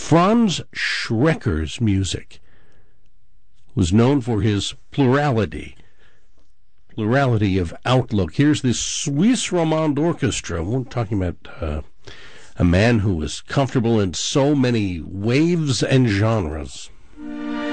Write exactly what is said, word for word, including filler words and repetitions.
Franz Schrecker's music was known for his plurality, plurality of outlook. Here's this Swiss Romande Orchestra. We're talking about uh, a man who was comfortable in so many waves and genres.